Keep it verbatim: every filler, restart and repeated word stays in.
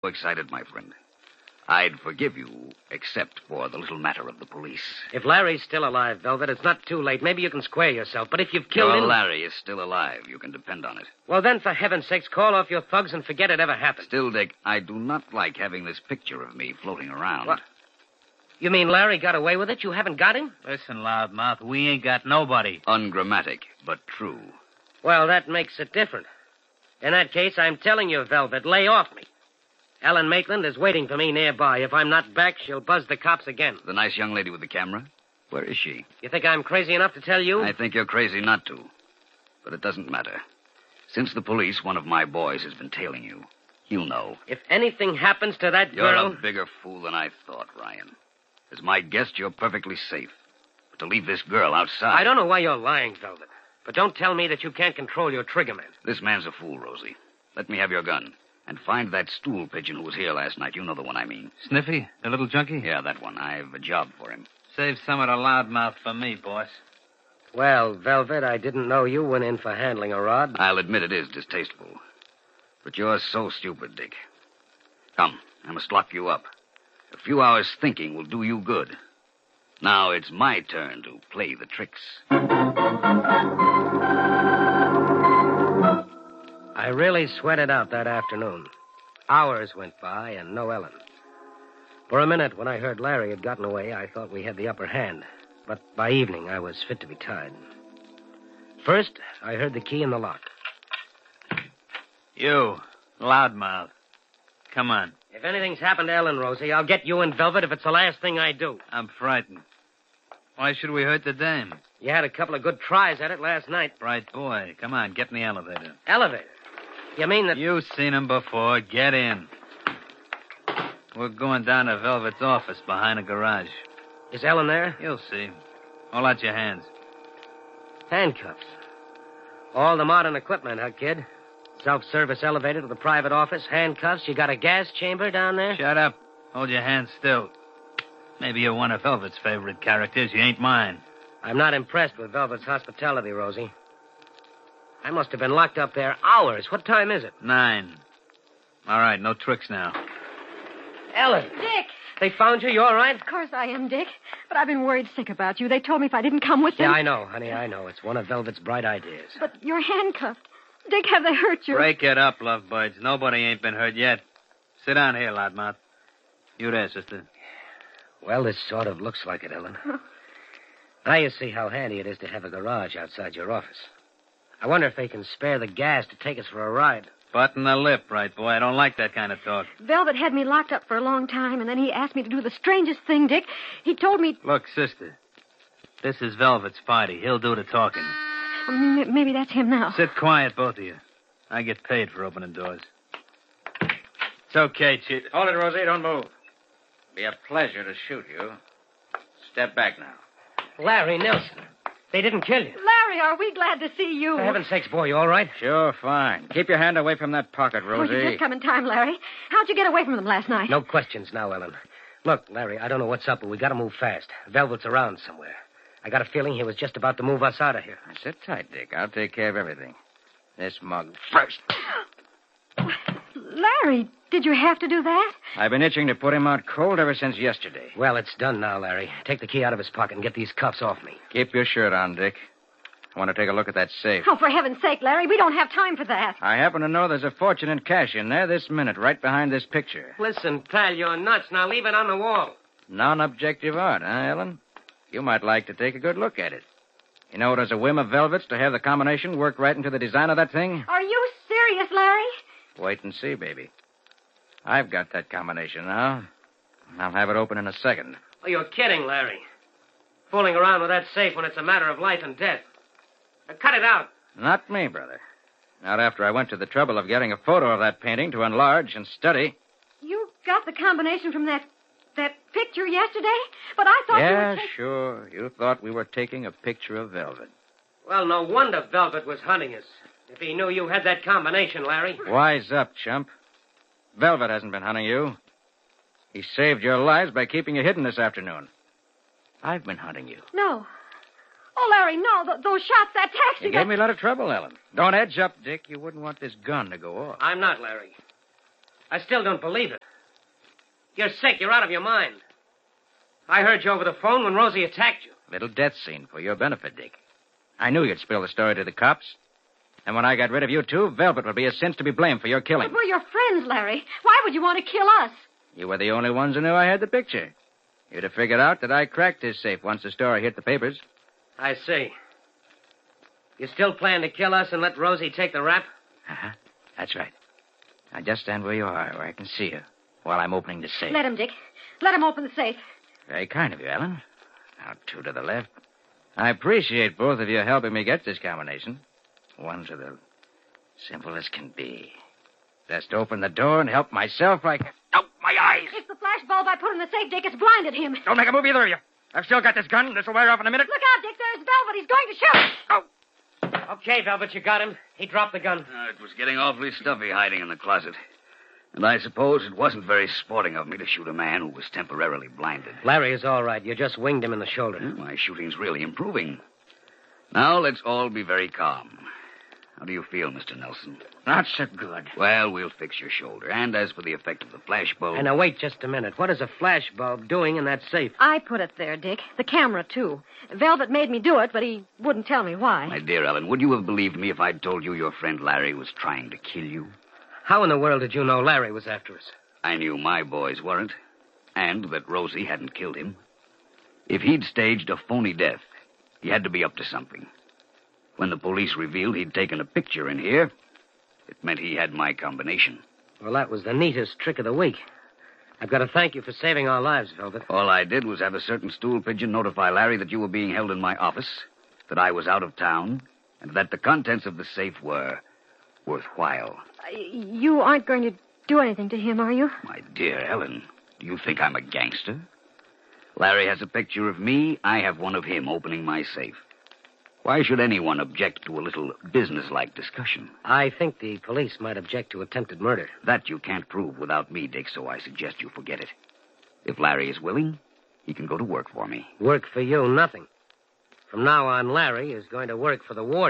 Excited, my friend. I'd forgive you, except for the little matter of the police. If Larry's still alive, Velvet, it's not too late. Maybe you can square yourself. But if you've killed Your him... Larry is still alive. You can depend on it. Well, then, for heaven's sakes, call off your thugs and forget it ever happened. Still, Dick, I do not like having this picture of me floating around. What? You mean Larry got away with it? You haven't got him? Listen, loudmouth, we ain't got nobody. Ungrammatic, but true. Well, that makes it different. In that case, I'm telling you, Velvet, lay off me. Ellen Maitland is waiting for me nearby. If I'm not back, she'll buzz the cops again. The nice young lady with the camera? Where is she? You think I'm crazy enough to tell you? I think you're crazy not to. But it doesn't matter. Since the police, one of my boys has been tailing you. He'll know. If anything happens to that You're girl... a bigger fool than I thought, Ryan. As my guest, you're perfectly safe. But to leave this girl outside... I don't know why you're lying, Velvet. But don't tell me that you can't control your triggerman. This man's a fool, Rosie. Let me have your gun. And find that stool pigeon who was here last night. You know the one I mean. Sniffy? The little junkie? Yeah, that one. I've a job for him. Save some of the loudmouth for me, boss. Well, Velvet, I didn't know you went in for handling a rod. I'll admit it is distasteful. But you're so stupid, Dick. Come, I must lock you up. A few hours thinking will do you good. Now it's my turn to play the tricks. I really sweated out that afternoon. Hours went by and no Ellen. For a minute, when I heard Larry had gotten away, I thought we had the upper hand. But by evening, I was fit to be tied. First, I heard the key in the lock. You, loudmouth. Come on. If anything's happened to Ellen, Rosie, I'll get you in Velvet if it's the last thing I do. I'm frightened. Why should we hurt the dame? You had a couple of good tries at it last night. Bright boy. Come on, get in the elevator. Elevator? You mean that... You've seen him before. Get in. We're going down to Velvet's office behind a garage. Is Ellen there? You'll see. Hold out your hands. Handcuffs. All the modern equipment, huh, kid? Self-service elevator to the private office, handcuffs. You got a gas chamber down there? Shut up. Hold your hands still. Maybe you're one of Velvet's favorite characters. You ain't mine. I'm not impressed with Velvet's hospitality, Rosie. I must have been locked up there hours. What time is it? Nine. All right, no tricks now. Ellen. Dick. They found you? You all right? Of course I am, Dick. But I've been worried sick about you. They told me if I didn't come with them... Yeah, I know, honey, I know. It's one of Velvet's bright ideas. But you're handcuffed. Dick, have they hurt you? Break it up, lovebirds. Nobody ain't been hurt yet. Sit down here, loudmouth. You there, sister. Well, this sort of looks like it, Ellen. Now you see how handy it is to have a garage outside your office. I wonder if they can spare the gas to take us for a ride. Button the lip, right, boy. I don't like that kind of talk. Velvet had me locked up for a long time, and then he asked me to do the strangest thing, Dick. He told me... Look, sister, this is Velvet's party. He'll do the talking. M- maybe that's him now. Sit quiet, both of you. I get paid for opening doors. It's okay, Chief. Hold it, Rosie. Don't move. Be a pleasure to shoot you. Step back now. Larry Nelson. They didn't kill you. Larry, are we glad to see you? For heaven's sakes, boy, you all right? Sure, fine. Keep your hand away from that pocket, Oh, Rosie. you just come in time, Larry. How'd you get away from them last night? No questions now, Ellen. Look, Larry, I don't know what's up, but we got to move fast. Velvet's around somewhere. I got a feeling he was just about to move us out of here. Sit tight, Dick. I'll take care of everything. This mug first. Larry, did you have to do that? I've been itching to put him out cold ever since yesterday. Well, it's done now, Larry. Take the key out of his pocket and get these cuffs off me. Keep your shirt on, Dick. I want to take a look at that safe. Oh, for heaven's sake, Larry, we don't have time for that. I happen to know there's a fortune in cash in there this minute, right behind this picture. Listen, pal, you're nuts. Now leave it on the wall. Non-objective art, huh, Ellen? You might like to take a good look at it. You know, it was a whim of Velvet's to have the combination work right into the design of that thing. Are you serious, Larry? Wait and see, baby. I've got that combination now. I'll have it open in a second. Oh, you're kidding, Larry. Fooling around with that safe when it's a matter of life and death. Now, cut it out. Not me, brother. Not after I went to the trouble of getting a photo of that painting to enlarge and study. You got the combination from that that picture yesterday? But I thought Yeah, you were... ta- sure. You thought we were taking a picture of Velvet. Well, no wonder Velvet was hunting us. If he knew you had that combination, Larry. Wise up, chump. Velvet hasn't been hunting you. He saved your lives by keeping you hidden this afternoon. I've been hunting you. No. Oh, Larry, no. Th- those shots, that taxi... You that... gave me a lot of trouble, Ellen. Don't edge up, Dick. You wouldn't want this gun to go off. I'm not, Larry. I still don't believe it. You're sick. You're out of your mind. I heard you over the phone when Rosie attacked you. Little death scene for your benefit, Dick. I knew you'd spill the story to the cops. And when I got rid of you, too, Velvet would be a cinch to be blamed for your killing. But we're your friends, Larry. Why would you want to kill us? You were the only ones who knew I had the picture. You'd have figured out that I cracked his safe once the story hit the papers. I see. You still plan to kill us and let Rosie take the rap? Uh-huh. That's right. Now just stand where you are, where I can see you, while I'm opening the safe. Let him, Dick. Let him open the safe. Very kind of you, Ellen. Now, two to the left. I appreciate both of you helping me get this combination. One to the simple as can be. Just open the door and help myself like... Oh, my eyes! It's the flash bulb I put in the safe, Dick. It's blinded him. Don't make a move, either of you. I've still got this gun. This will wear off in a minute. Look out, Dick. There's Velvet. He's going to shoot. Oh! Okay, Velvet, you got him. He dropped the gun. Uh, it was getting awfully stuffy hiding in the closet. And I suppose it wasn't very sporting of me to shoot a man who was temporarily blinded. Larry is all right. You just winged him in the shoulder. Well, my shooting's really improving. Now let's all be very calm. How do you feel, Mister Nelson? Not so good. Well, we'll fix your shoulder. And as for the effect of the flash bulb... And now, wait just a minute. What is a flash bulb doing in that safe? I put it there, Dick. The camera, too. Velvet made me do it, but he wouldn't tell me why. My dear Ellen, would you have believed me if I'd told you your friend Larry was trying to kill you? How in the world did you know Larry was after us? I knew my boys weren't, and that Rosie hadn't killed him. If he'd staged a phony death, he had to be up to something. When the police revealed he'd taken a picture in here, it meant he had my combination. Well, that was the neatest trick of the week. I've got to thank you for saving our lives, Velvet. All I did was have a certain stool pigeon notify Larry that you were being held in my office, that I was out of town, and that the contents of the safe were worthwhile. Uh, you aren't going to do anything to him, are you? My dear Ellen, do you think I'm a gangster? Larry has a picture of me. I have one of him opening my safe. Why should anyone object to a little businesslike discussion? I think the police might object to attempted murder. That you can't prove without me, Dick, so I suggest you forget it. If Larry is willing, he can go to work for me. Work for you, nothing. From now on, Larry is going to work for the warden.